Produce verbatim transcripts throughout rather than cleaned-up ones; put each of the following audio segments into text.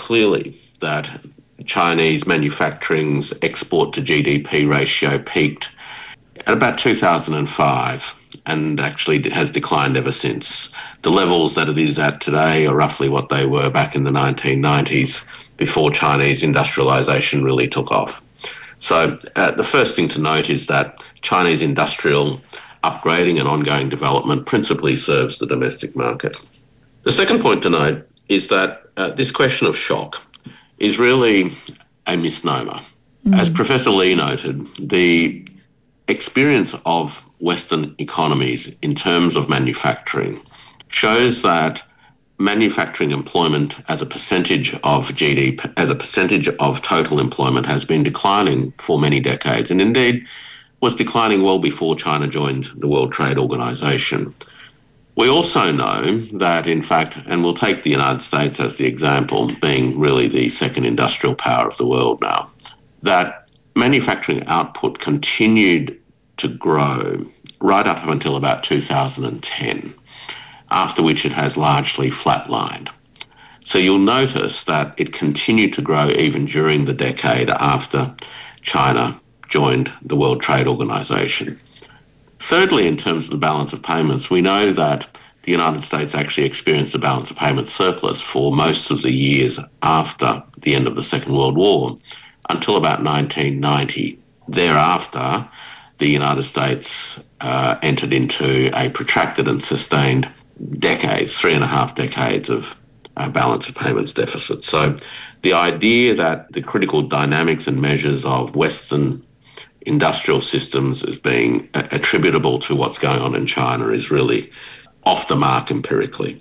clearly that Chinese manufacturing's export to G D P ratio peaked at about two thousand five and actually has declined ever since. The levels that it is at today are roughly what they were back in the nineteen nineties before Chinese industrialisation really took off. So uh, the first thing to note is that Chinese industrial upgrading and ongoing development principally serves the domestic market. The second point to note is that uh, this question of shock is really a misnomer. Mm. As Professor Lee noted, the experience of Western economies in terms of manufacturing shows that manufacturing employment as a percentage of G D P, as a percentage of total employment, has been declining for many decades, and indeed was declining well before China joined the World Trade Organization. We also know that, in fact, and we'll take the United States as the example, being really the second industrial power of the world now, that manufacturing output continued to grow right up until about two thousand ten, after which it has largely flatlined. So you'll notice that it continued to grow even during the decade after China joined the World Trade Organization. Thirdly, in terms of the balance of payments, we know that the United States actually experienced a balance of payments surplus for most of the years after the end of the Second World War, until about nineteen ninety. Thereafter, the United States uh, entered into a protracted and sustained decades, three and a half decades of uh, balance of payments deficit. So the idea that the critical dynamics and measures of Western industrial systems as being attributable to what's going on in China is really off the mark empirically.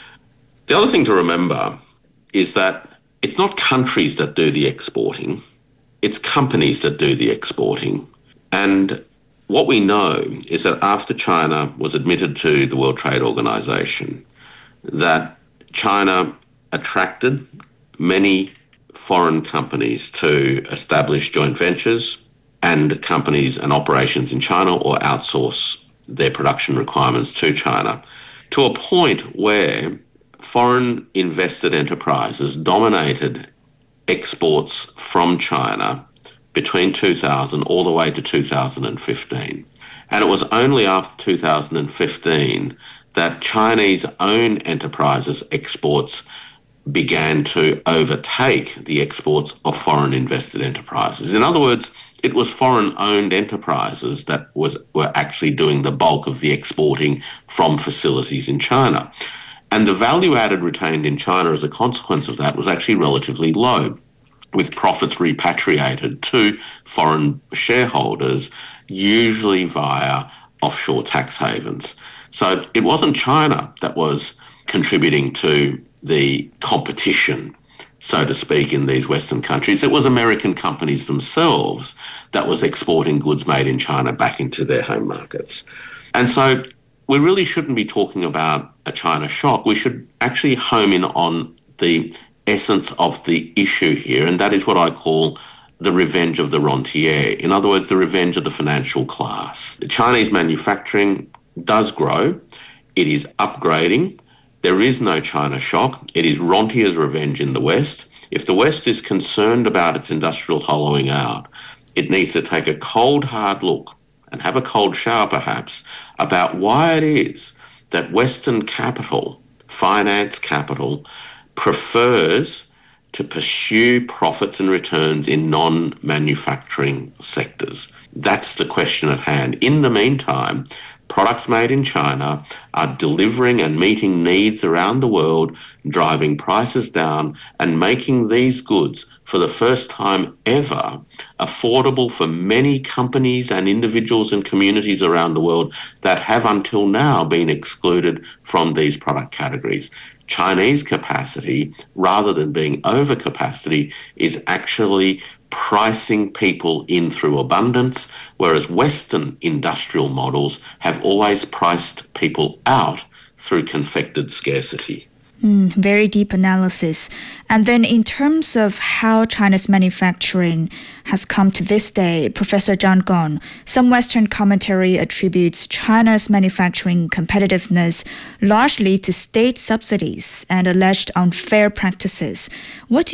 The other thing to remember is that it's not countries that do the exporting, it's companies that do the exporting. And what we know is that after China was admitted to the World Trade Organization, that China attracted many foreign companies to establish joint ventures and companies and operations in China or outsource their production requirements to China, to a point where foreign invested enterprises dominated exports from China between two thousand all the way to two thousand fifteen. And it was only after two thousand fifteen that Chinese own enterprises' exports began to overtake the exports of foreign invested enterprises. In other words, it was foreign-owned enterprises that was were actually doing the bulk of the exporting from facilities in China. And the value added retained in China as a consequence of that was actually relatively low, with profits repatriated to foreign shareholders, usually via offshore tax havens. So it wasn't China that was contributing to the competition, so to speak, in these Western countries. It was American companies themselves that was exporting goods made in China back into their home markets. And so we really shouldn't be talking about a China shock. We should actually home in on the essence of the issue here, and that is what I call the revenge of the rentier. In other words, the revenge of the financial class. Chinese manufacturing does grow. It is upgrading. There is no China shock. It is rentier's revenge in the West. If the West is concerned about its industrial hollowing out, it needs to take a cold, hard look and have a cold shower perhaps about why it is that Western capital, finance capital, prefers to pursue profits and returns in non-manufacturing sectors. That's the question at hand. In the meantime, products made in China are delivering and meeting needs around the world, driving prices down and making these goods, for the first time ever, affordable for many companies and individuals and communities around the world that have until now been excluded from these product categories. Chinese capacity, rather than being overcapacity, is actually pricing people in through abundance, whereas Western industrial models have always priced people out through confected scarcity. Mm, very deep analysis. And then in terms of how China's manufacturing has come to this day, Professor Zhang Gong, some Western commentary attributes China's manufacturing competitiveness largely to state subsidies and alleged unfair practices. What do